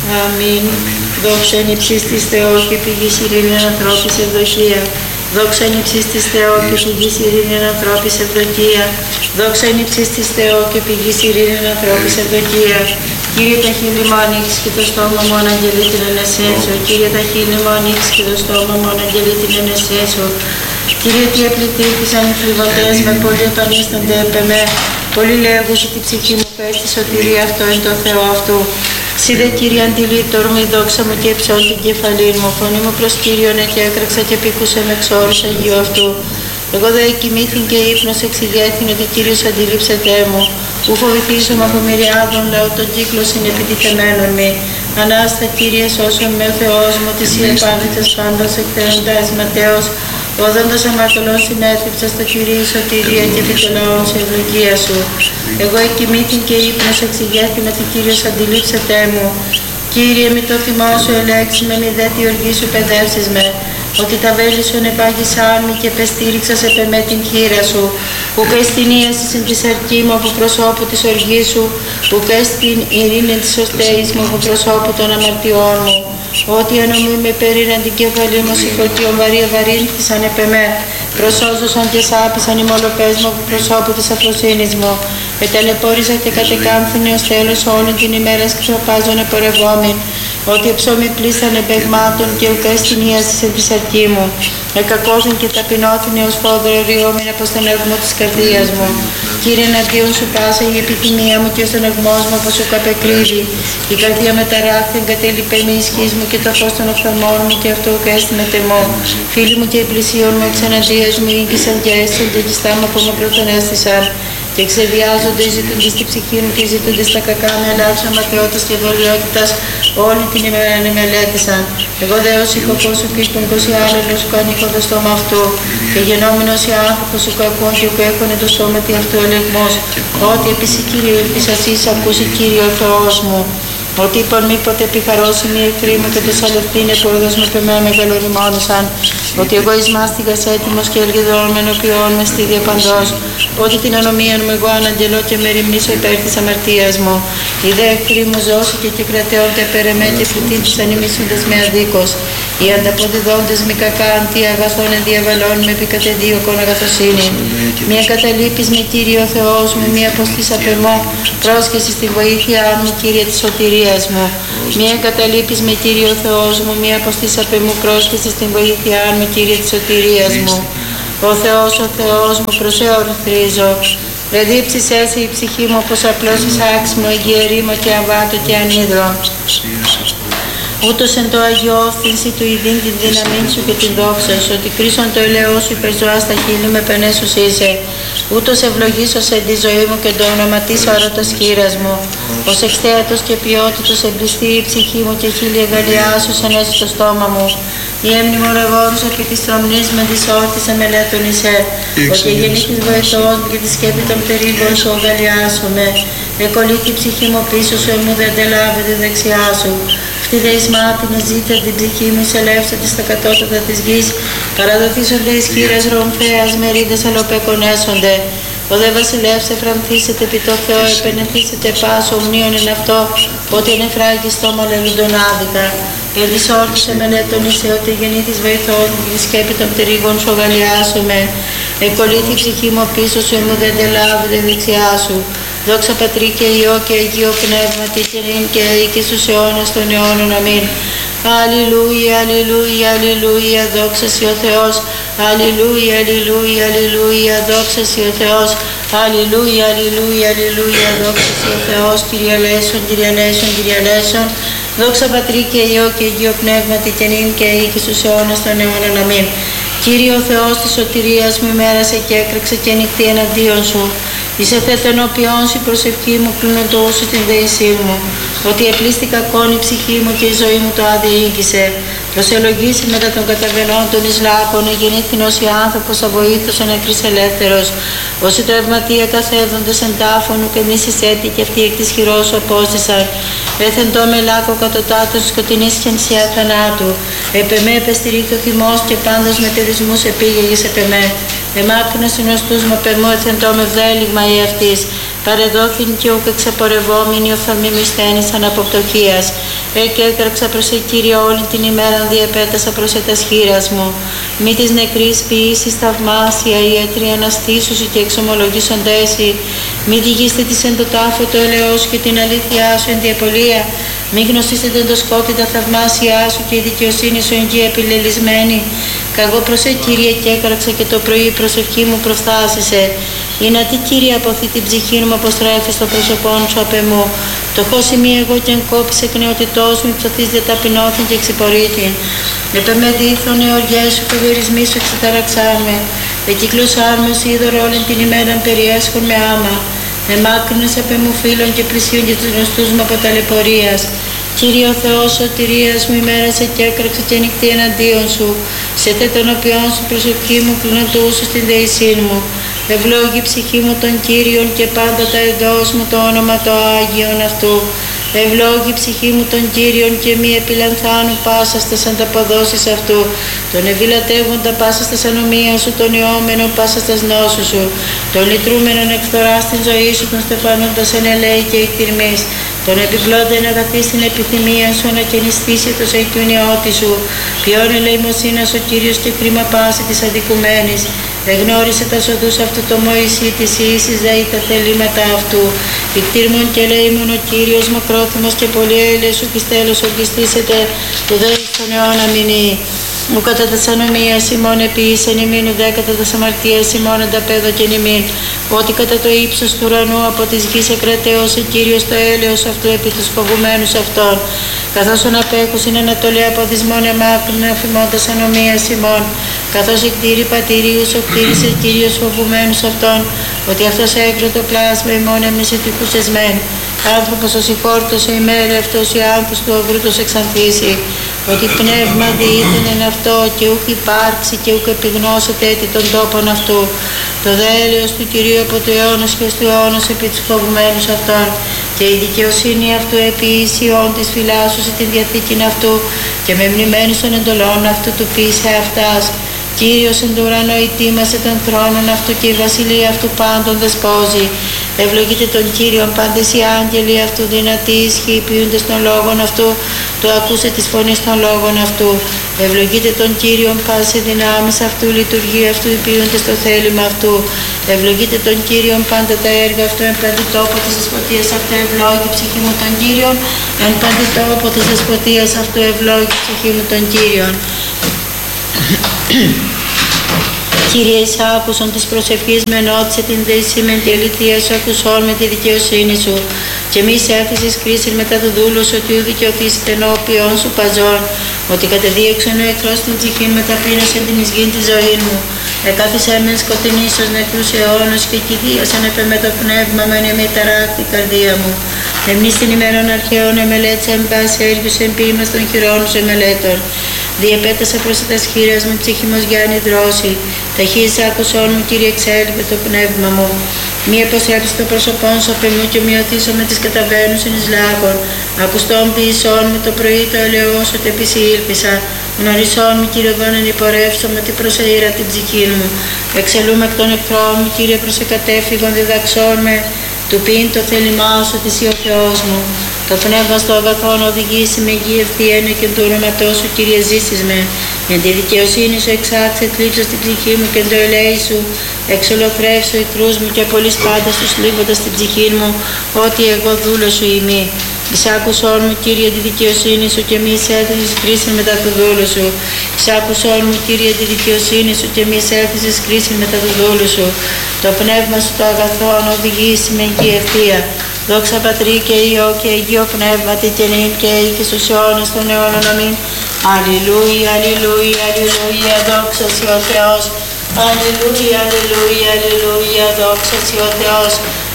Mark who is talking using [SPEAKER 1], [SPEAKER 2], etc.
[SPEAKER 1] Αμήν. Δόξα εν υψής της Θεό και πηγής ειρήνης ανθρώπης ευδοκία. Δόξα εν υψής της Θεό και πηγής ειρήνης ανθρώπης ευδοκία. Δόξα εν υψής της Θεό και πηγής ειρήνης ανθρώπης ευδοκία. Κύριε τα χείλη μου ανοίξεις και το στόμα μου αναγγελεί την ενεσέσω. Κύριε τα χείλη μου ανοίξεις και το στόμα μου αναγγελεί την ενεσέσω. Κύριε τι επληκτήθησαν οι φλιβωτές με πολύ επανίστανται επεμέ. Πολύ λέγουσι τη ψυχή μου πες τη σωτηρία αυτό εν το Θεό αυτού. Συ δε Κύριε αντιλήτωρ μου η δόξα μου και υψών την κεφαλήν μου. Φωνή μου προς Κύριον και έκραξα και πήκουσε με εξόρους Αγίου αυτού. Εγώ δε κοιμήθην και ύπνος εξηγέθην ότι Κύριος αντιλήψετέ μου. Ου φοβηθήσομαι από μυριάδων λαού τον κύκλο συνεπιτιθεμένων μη. Ανάστα Κύριε σώσον με ο Θεός μου ότι σύ επάνηθες πάντως εκθέοντας Ματέος. Όδοντας αμαρτωλών συνέθλιψα στο Κυρίο σωτηρία και επί των λαών σε ευλογία σου. Εγώ εκοιμήθην και ύπνος εξηγέθην ότι Κύριος αντιλήψετέ μου. Κύριε μη το θυμό σου ελέξει με μη δε τη οργή σου παιδεύσεις με. Ότι τα βέλη σου ενεπάγησά μη και πεστήριξας επ' εμέ την χείρα σου. Ουκ εστινίαση συν της αρκή μου από προσώπου της οργής σου. Ουκ εστιν ειρήνη της οστέης μου από προσώπου των αμαρτιών μου. Ότι ανομή με περίραν την κεφαλή μου σηκωτίων βαρύ βαρύνθησαν επ' εμέ. Προσώζωσαν και σάπησαν οι μολοπές μου από προσώπου της αφροσύνης μου. Εταλαιπώρησα και κατεκάμφθην έως τέλος όλη την ημέρα σκροπάζων επορευόμην. Ότι ψώμη πλήσανε παιγμάτων και ουκαιστηνίασης εν της αρκή μου. Εκακώθην και ταπεινώθην έως φόδρο ριόμην από στον εγμό της καρδίας μου. Κύριε εναντίον σου πάσα η επιθυμία μου και στον εγμός μου όπως σου καπεκρύβει. Η καρδία με ταράχθη εγκατέλειπε με ισχύς μου και το φως των οφθαλμών μου και αυτό ουκέστη με τεμό. Φίλοι μου και οι πλησίων μου εξαναντίας μου ήγησαν και έστονται και στάμα που με πρωτονέστησαν. Και ξεβιάζονται οι ζητούντες στη ψυχή μου και οι ζητούντες στα κακά με ελάφους αματαιότητας και δολιότητας όλη την ημέρα μελέτησαν. Εγώ δε ως ηχοπός σου πίστον πως οι άλλοι σου κανήχον το στόμα αυτού και γενόμενος οι άνθρωπος σου κακόν και που έχωνε το στόμα τι αυτού ελεγμός. Ότι επίσης Κύριε ελπίσας εις ακούσει Κύριε ο Θεός μου. Ότι είπαν μήποτε επιχαρώσουν οι εχθροί μου και τους αλευθύνε που έδωσμε με πεμέ μεγαλοριμόνουσαν. Ότι εγώ εις μάστιγας έτοιμος και ελγιδών με ενωπιών με στίδια παντός. Ότι την ανομία μου εγώ αναγγελώ και με ρημνήσω υπέρ της αμαρτίας μου. Οι δε εχθροί μου ζώσηκε και κρατεώνται περεμέ και φουτήθησαν οι μισούντες με αδίκως. Οι ανταποδιδόντες μη κακά αντί αγαθών ενδιαβαλών με επικατεδίωκον αγαθοσύνη. Μια καταλήπεις με Κύριε ο Θεός μου, μια αποστής απεμό, πρόσχεση στη βοήθειά μου Κύριε της σωτηρίας μου. Μια καταλήπεις με Κύριε ο Θεός μου, μια αποστής απεμού, πρόσχεση στην βοήθειά μου Κύριε της σωτηρίας μου. Ο Θεός μου προς εορθρίζω. Ρεδίψεις έσαι η ψυχή μου όπως απλώς εισάξιμο, εγγυερήμο και αβάτο και ανίδρο. Ούτως εν το αγιώθυνση του ειδήν την δύναμή σου και την δόξα σου, ότι κρίσον το ελαιό σου υπερζωά στα χείλη με πενέσους είσαι. Ούτως ευλογήσω σε τη ζωή μου και το ονοματίσω αρωτας χείρας μου. Ως εξθέατος και ποιότητος εμπληστεί η ψυχή μου και χείλη εγαλιά σου σενέσει το στόμα μου. Η έμνη μου ρεγόρους επί της τρομνής με της όρθισε μελέτων εισέ. Ότι γεννήθης βοηθός μου και τη σκέπη των περίγων σου ογκαλιάσομαι. Εκολεί την ψυχή μου πίσω σου, εμού δεν αντελάβει τη δεξιά σου. Αυτή δε εις μάτιν ζήτε την ψυχή μου, εισελεύσονται στα κατώτατα της γης. Παραδοθήσονται εις χείρας ρομφέας, μερίδες αλλοπεκονέσονται. Ο δε βασιλεύς εφρανθήσετε επί το Θεό, επενεθήσετε πάσο ομνίων εν αυτό, ότι είναι φράγει στόμα λελούντον άδικα. Εδισόρθησε μελέτων είσαι, ότι γεννήθης βοηθός μου και τη σκέπη των πτερίγων σου αγαλιάσουμε. Εκολύθη η ψυχή μου πίσω σου, εμού δεν τελάβει δεξιά σου. Δόξα Πατρί και Υιό και Αγίο Πνεύματι και νυν και αεί και στους αιώνας των αιώνων. Αμήν. Αλληλούια, αλληλούια, αλληλούια, δόξα Συ ο Θεός. Αλληλούια, αλληλούια, αλληλούια, δόξα Συ ο Θεός. Αλληλούια, αλληλούια, αλληλούια, δόξα Συ ο Θεός. Κύριε ελέησον, Κύριε ελέησον, Κύριε ελέησον. Δόξα Πατρί και Υιό και Αγίο Πνεύματι και νυν και αεί και στους αιώνας των αιώνων. Αμήν. Κύριε ο Θεός της σωτηρίας μου ημέρασε και έκραξε και νυχτή εναντίον σου. Είσαι θετενοποιών σου η προσευχή μου, κλείνω το όσο την δεησή μου. Ότι επλήστη κακόν η ψυχή μου και η ζωή μου το άδεια ήγησε. Προσελογήσει μετά των καταβενών των Ισλάκων, γεννήθην ως οι άνθρωπος αβοήθος ο νεκρής ελεύθερος. Όσοι τραυματία καθέδοντες εν τάφωνου και νήσεις έτη και αυτοί εκ της χειρός σου απόστησαν. Έθεν το μελάκο κατωτάτος σκοτεινής και ενσιά θανάτου. Επεμέ επεστηρίχθη ο θυμός και πάντως με τερισμούς επήγαγες επεμέ. Εμάκρυνες γνωστούς με πεμού εθεντώ με βδέλιγμα ή αυτής. παρεδόθην και ούκ εξαπορευόμενοι οφθαλμοί μου στένησαν από πτωχίας. Και έκραξα προς Κύριε όλη την ημέρα διεπέτασα προς τας χείρας μου. Μη της νεκρής ποιήσεις θαυμάσια η έτρια αναστήσουσι και εξομολογήσοντέσι. Μη διγείστε της εν το τάφο το ελαιός και την αλήθειά σου εν διεπολία. Μη γνωστήσετε το σκότη τα θαυμάσια σου και η δικαιοσύνη σου εν γη επιλελισμένη. Καγώ προς Κύριε και έκραξα και το πρωί η προσευχή μου προφθάσισε. Είναι τι Κύριε αποθεί την ψυχή μου αποστρέφει στο πρόσωπόν σου απ' εμού. Φτωχός ημί εγώ και εν κόπης εκ νεότητός μου ψωθείς δε ταπεινώθην και εξυπορήτην. Επεμεδίθων εωριές σου και γορισμοί σου εξεταραξάμε. Εκυκλωσάρμος είδωρο όλην την ημέραν περιέσχον με άμα. Εμάκρυνες απ' εμού φίλων και πλησίων και τους γνωστούς μου από ταλαιπωρίας. Κύριε ο Θεός σωτηρίας μου ημέρασε και έκραξε και νυχτή εναντίον σου. Σε τε των οποίων σου προσευχή μου κλεινοτούσου στην δεησήν μου. Ευλόγη ψυχή μου των Κύριων και πάντα τα εντός μου το όνομα το Άγιον αυτού. Ευλόγη ψυχή μου των Κύριων και μη επιλανθάνου πάσα στας ανταποδόσεις αυτού. Τον ευηλατεύοντα πάσα στας ανομία σου, τον ιόμενο πάσα στας νόσου σου. Τον λυτρούμενον εκθορά στην ζωή σου, τον στεφανούντας εν ελέη και εκτιρμής. Τον επιπλώντεν αγαθή στην επιθυμία σου, ανακαινιστήσει το σαϊτουνιώτη σου. Ποιόν ελεημοσύνας ο Κύριος και κρίμα πάση της αδικουμένης. Εγνώρισε τα σοδούς αυτού το Μωυσή της ίσης δαεί τα θελήματα αυτού. Ικτήρμον και ελεήμον ο Κύριος μακρόθυμος και πολύ έλεος σου πιστέλος ορκιστήσετε του δέης των αιώνα μηνύ. Ου κατά τας ανομίας ημών επίησεν ημίν, ουδέ κατά τας αμαρτίας ημών ανταπέδωκεν ημίν. Ότι κατά το ύψος του ουρανού από της γης εκρατέωσε Κύριος το έλεος αυτού επί τους φοβουμένους αυτών. Καθώς ον απέχουσιν ανατολή από δυσμόν εμάκρυνε αφημώντας ανομίας ημών. Καθώς εκτήρη πατηρίου σου κτήρισε Κύριος φοβουμένους αυτών. Ότι αυτός έκρε το πλάσμα ημών εμείς ετυχούσες μεν. Άνθρωπος ως ηχόρτωσε ημέρα αυτός οι άγκους του αγρούτος εξανθήσει. Ότι πνεύμα διήθεν εν αυτό και ούχ υπάρξει και ούχ επιγνώσεται έτη των τόπων αυτού. Το δέλεος του Κυρίου από του αιώνος και ως του αιώνος επί τους φοβουμένους αυτών. Και η δικαιοσύνη αυτού επί ίσιον της φυλάσσουσε την διαθήκην αυτού και με μνημένους των εντολών αυτού του πείσε αυτάς. Κύριος εν το ουρανό ετοίμασε τον θρόνον αυτού και η βασιλεία αυτού πάντων δεσπόζει. Ευλογείτε τον Κύριον πάντες οι άγγελοι αυτού δυνατοί ισχύοι ποιούντες των λόγων αυτού, το ακούσε της φωνής των λόγων αυτού. Ευλογείτε τον Κύριον πάση δυνάμεις αυτού, λειτουργία αυτού ποιούντες το θέλημα αυτού. Ευλογείτε τον Κύριον πάντα τα έργα αυτού, εν παντή τόπο της δεσποτείας αυτού ευλόγη ψυχή μου τον Κύριον, εν παντή τόπο της δεσποτείας αυτού ευλόγη ψυχή μου τον Κύριον. Κύριε εις άκουσον της προσευχής με ενώτισε την δεησή με τη αληθεία σου, ακουσών με τη δικαιοσύνη σου. Και μη σε άφησες κρίση μετά του δούλου σου, ότι ου δικαιωθείς ενώπιον σου παζών. Ότι κατεδίωξεν ο εχθρός την ψυχή με ταπείνωσεν την εισγήν τη ζωή μου. Εκάθισε μεν σκοτεινής ως νεκρούς αιώνος και κηδίασαν επ' με το πνεύμα με μη ταράχτη η καρδία μου. Εμνείς την ημέρων αρχαίων εμελέτησα εν πάση έργους εν ποίημας των χειρών σου εμελέτων. Διεπέτασα προς τας χείρας μου ψυχή μου γιάννη δρόση. Ταχύς άκουσόν μου Κύριε εξέλιπε το πνεύμα μου. Μη αποστρέψει το πρόσωπόν σου απ' εμού και μειωθήσω με τις καταβαίνουσιν εις λάκων. Ακουστόν ποιησόν μου το πρωί το ελαιό σου ότι επισήλπισα. Γνωρισόν μου Κύριε δόν εν υπορεύσω με την προσαήρα την ψυχή μου. Εξελούμε εκ των εχθρών μου Κύριε προς εκατέφυγον διδαξόν με. Του πίν το θέλημά σου της ο Θεός μου. Το πνεύμα στο αγαθόν οδηγήσει με γη ευθύαινε και του όνοματός σου Κύριε ζήσεις με. Εν τη δικαιοσύνη σου εξάξε εκλείψω στην ψυχή μου και εν το ελέη σου εξολοθρεύσω εχθρούς μου και απολύς πάντα τους λείποντας την ψυχή μου ότι εγώ δούλος σου ημί. Εισάκουσόν μου Κύριε τη δικαιοσύνη σου και μη εισέλθεις κρίση μετά του δούλου σου. Εισάκουσόν μου Κύριε τη δικαιοσύνη σου και μη εισέλθεις κρίση μετά του δούλου σου. Το πνεύμα σου το αγαθόν οδηγήσει με γη ευθεία. Δόξα Πατρί και Υιό και Αγίο Πνεύματι και νυν και ή στους αιώνας των αιώνων αμήν. Αλληλούια, αλληλούια, αλληλούια, δόξα Συ ο Θεός. Αλληλούια, αλληλούια, αλληλούια, δόξα Συ ο Θεός.